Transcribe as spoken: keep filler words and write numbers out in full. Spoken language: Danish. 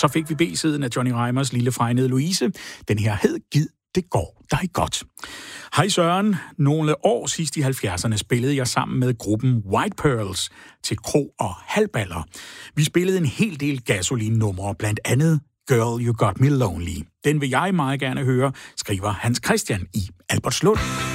Så fik vi B-siden af Johnny Reimers Lille fregnede Louise. Den her hed Gid, det går dig godt. Hej Søren. Nogle år sidst i halvfjerdserne spillede jeg sammen med gruppen White Pearls til kro og halvballer. Vi spillede en hel del gasolin-numre, blandt andet Girl You Got Me Lonely. Den vil jeg meget gerne høre, skriver Hans Christian i Albertslund.